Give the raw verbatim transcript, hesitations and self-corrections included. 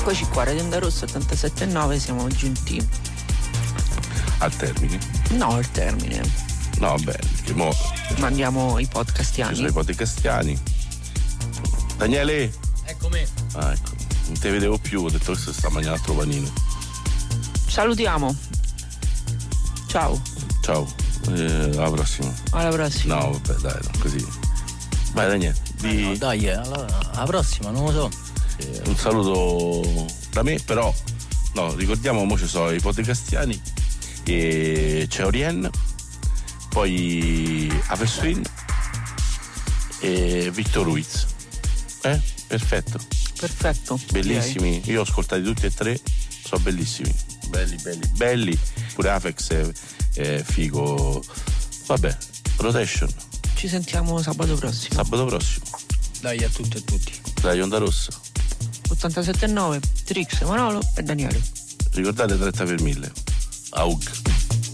Eccoci qua, Radio Onda Rossa ottantasette virgola nove, siamo giunti al termine. No, al termine. No, beh, perché mo mandiamo i podcastiani. ci sono i podcastiani. Daniele? Eccomi. Ah, ecco, non te vedevo più, ho detto questo sta mangiando altro panino. Salutiamo. Ciao. Ciao, eh, alla prossima. Alla prossima. No, vabbè, dai, no, così. Vai Daniele, di... eh no, dai, allora, alla prossima, non lo so. Eh, un saluto da me, però no, ricordiamo, mo ci sono i podcastiani e c'è Orien, poi Aveswin e Victor Ruiz. Eh? Perfetto. Perfetto. Bellissimi, direi. Io ho ascoltati tutti e tre, sono bellissimi. Belli, belli, belli. Pure Afex è, è figo. Vabbè, Rotation. Ci sentiamo sabato prossimo. Sabato prossimo. Dai a tutti e tutti. Dai, Onda Rossa. ottantasette virgola nove, Trix, Manolo e Daniele. Ricordate trenta per mille. Aug.